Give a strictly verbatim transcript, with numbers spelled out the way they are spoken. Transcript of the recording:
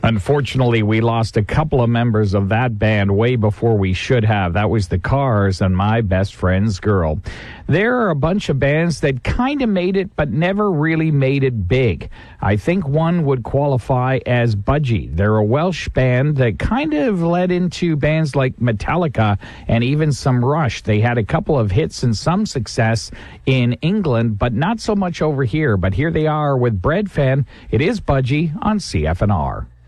Unfortunately, we lost a couple of members of that band way before we should have. That was the Cars and My Best Friend's Girl. There are a bunch of bands that kind of made it, but never really made it big. I think one would qualify as Budgie. They're a Welsh band that kind of led into bands like Metallica and even some Rush. They had a couple of hits and some success in England, but not so much over here. But here they are with Breadfan. It is Budgie on C F N R.